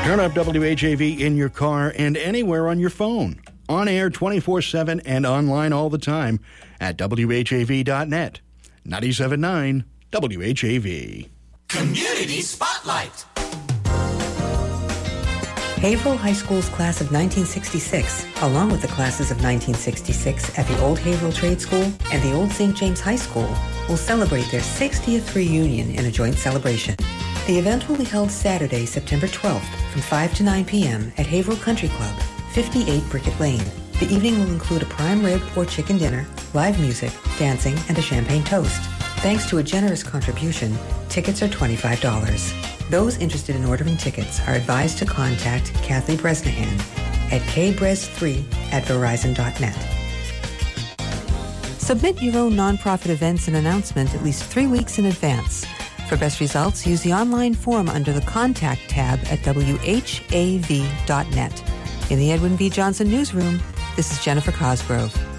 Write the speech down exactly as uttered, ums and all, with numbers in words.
Turn up W H A V in your car and anywhere on your phone. On air twenty-four seven and online all the time at W H A V dot net. ninety-seven point nine W H A V. Community Spotlight. Haverhill High School's class of nineteen sixty-six, along with the classes of nineteen sixty-six at the Old Haverhill Trade School and the Old Saint James High School, will celebrate their sixtieth reunion in a joint celebration. The event will be held Saturday, September twelfth from five to nine p.m. at Haverhill Country Club, fifty-eight Brickett Lane. The evening will include a prime rib or chicken dinner, live music, dancing, and a champagne toast. Thanks to a generous contribution, tickets are twenty-five dollars. Those interested in ordering tickets are advised to contact Kathleen Bresnahan at k bres three at verizon dot net. Submit your own nonprofit events and announcement at least three weeks in advance. For best results, use the online form under the Contact tab at w h a v dot net. In the Edwin V. Johnson Newsroom, this is Jennifer Cosgrove.